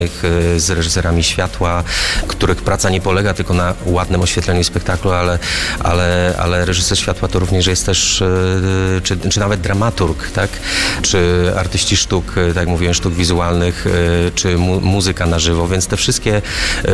z reżyserami światła, których praca nie polega tylko na ładnym oświetleniu spektaklu, ale reżyser światła to również jest też, czy nawet dramaturg, tak? Czy artyści sztuk, tak jak mówiłem, sztuk wizualnych, czy muzyka na żywo, więc te wszystkie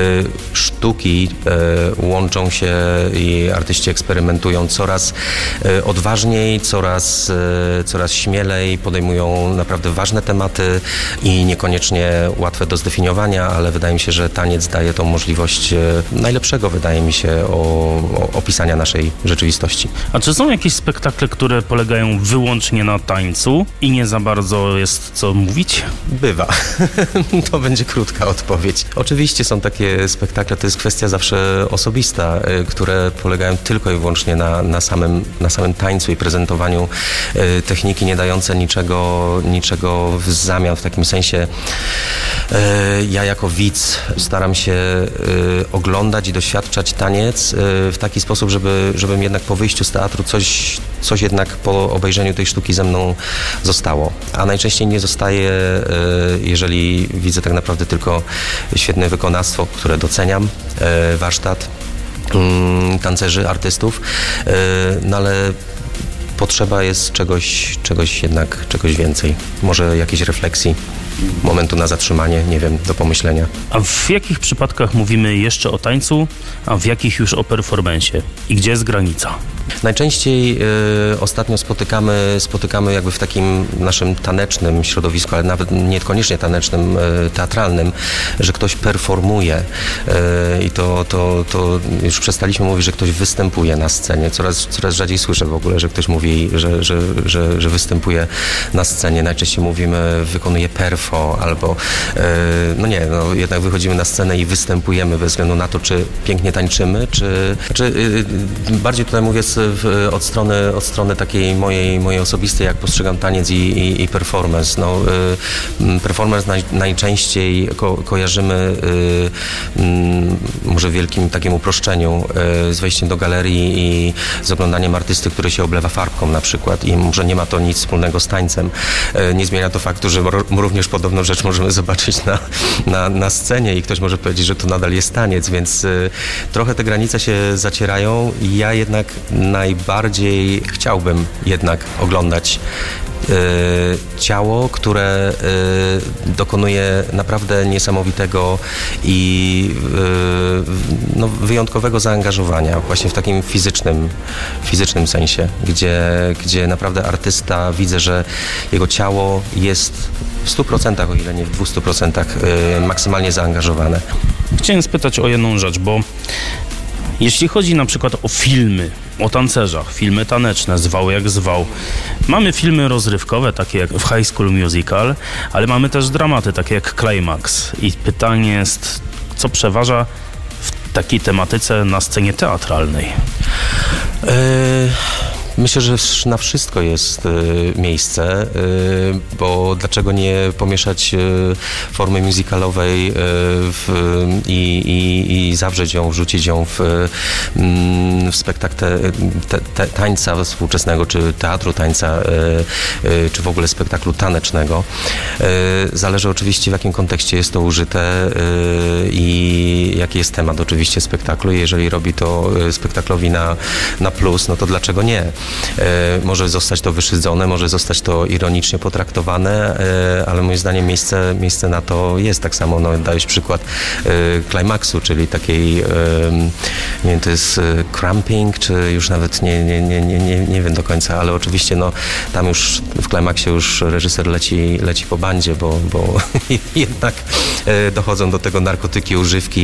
sztuki łączą się i artyści eksperymentują coraz odważniej, coraz śmielej, podejmują naprawdę ważne tematy i niekoniecznie łatwe do zdefiniowania, ale wydaje mi się, że taniec daje tą możliwość najlepszego, wydaje mi się, opisania naszej rzeczywistości. A czy są jakieś spektakle, które polegają wyłącznie na tańcu i nie za bardzo jest co mówić? Bywa. To będzie krótka odpowiedź. Oczywiście są takie spektakle, to jest kwestia zawsze osobista, które polegają tylko i wyłącznie na samym tańcu i prezentowaniu techniki, nie dające niczego w zamian, w takim sensie ja jako widz staram się oglądać i doświadczać taniec w taki sposób, żebym jednak po wyjściu z teatru coś jednak po obejrzeniu tej sztuki ze mną zostało. A najczęściej nie zostaje, jeżeli widzę tak naprawdę tylko świetne wykonawstwo, które doceniam, warsztat tancerzy, artystów, no ale potrzeba jest czegoś więcej. Może jakiejś refleksji, momentu na zatrzymanie, nie wiem, do pomyślenia. A w jakich przypadkach mówimy jeszcze o tańcu, a w jakich już o performance'ie? I gdzie jest granica? Najczęściej ostatnio spotykamy jakby w takim naszym tanecznym środowisku, ale nawet niekoniecznie tanecznym, teatralnym, że ktoś performuje i to już przestaliśmy mówić, że ktoś występuje na scenie. Coraz rzadziej słyszę w ogóle, że ktoś mówi, że występuje na scenie. Najczęściej mówimy, wykonuje perfo albo jednak wychodzimy na scenę i występujemy bez względu na to, czy pięknie tańczymy, czy bardziej tutaj mówię od strony takiej mojej osobistej, jak postrzegam taniec i performance. Performance najczęściej kojarzymy może w wielkim takim uproszczeniu z wejściem do galerii i z oglądaniem artysty, który się oblewa farbką na przykład i może nie ma to nic wspólnego z tańcem. Nie zmienia to faktu, że również podobną rzecz możemy zobaczyć na scenie i ktoś może powiedzieć, że to nadal jest taniec, więc trochę te granice się zacierają i ja jednak najbardziej chciałbym jednak oglądać ciało, które dokonuje naprawdę niesamowitego i wyjątkowego zaangażowania właśnie w takim fizycznym sensie, gdzie naprawdę artysta, widzę, że jego ciało jest w 100%, o ile nie w 200% maksymalnie zaangażowane. Chciałem spytać o jedną rzecz, bo jeśli chodzi na przykład o filmy, o tancerzach, filmy taneczne, zwał jak zwał. Mamy filmy rozrywkowe, takie jak w High School Musical, ale mamy też dramaty, takie jak Climax. I pytanie jest, co przeważa w takiej tematyce na scenie teatralnej? Myślę, że na wszystko jest miejsce, bo dlaczego nie pomieszać formy musicalowej i zawrzeć ją, wrzucić ją w spektakl tańca współczesnego, czy teatru tańca, czy w ogóle spektaklu tanecznego. Zależy oczywiście, w jakim kontekście jest to użyte i jaki jest temat oczywiście spektaklu. Jeżeli robi to spektaklowi na plus, no to dlaczego nie? Może zostać to wyszydzone, może zostać to ironicznie potraktowane, ale moim zdaniem miejsce na to jest. Tak samo dałeś przykład Climaxu, czyli takiej, nie wiem, to jest cramping, czy już nawet nie wiem do końca, ale oczywiście tam już w Climaxie już reżyser leci po bandzie, bo jednak dochodzą do tego narkotyki, używki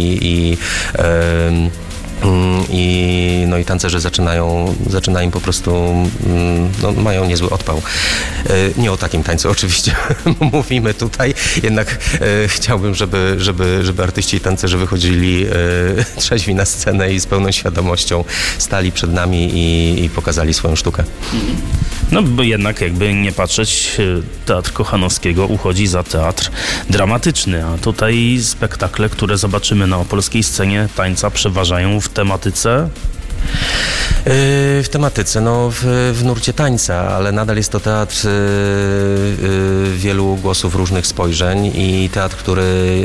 i tancerze zaczynają po prostu, mają niezły odpał. Nie o takim tańcu oczywiście mówimy tutaj, jednak chciałbym, żeby artyści i tancerze wychodzili trzeźwi na scenę i z pełną świadomością stali przed nami i pokazali swoją sztukę. No bo jednak jakby nie patrzeć, Teatr Kochanowskiego uchodzi za teatr dramatyczny, a tutaj spektakle, które zobaczymy na opolskiej scenie tańca, przeważają w tematyce W tematyce, w nurcie tańca, ale nadal jest to teatr wielu głosów, różnych spojrzeń i teatr, który